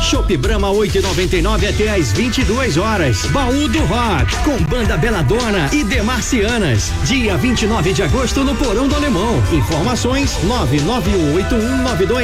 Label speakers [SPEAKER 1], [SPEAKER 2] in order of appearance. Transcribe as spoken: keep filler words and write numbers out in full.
[SPEAKER 1] Chopp Brahma oito e noventa e nove até às vinte e duas horas. Baú do Rock com banda Beladona e Demarcianas. Dia vinte e nove de agosto no Porão do Alemão. Informações nove nove oito um nove dois